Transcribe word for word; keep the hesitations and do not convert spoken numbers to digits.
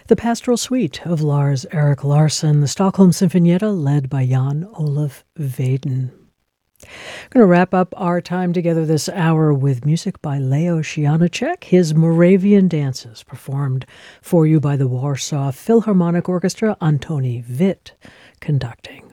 The Pastoral Suite of Lars Erik Larsson, the Stockholm Sinfonietta led by Jan Olaf Weiden. I'm going to wrap up our time together this hour with music by Leo Janáček, his Moravian Dances, performed for you by the Warsaw Philharmonic Orchestra, Antoni Witt conducting.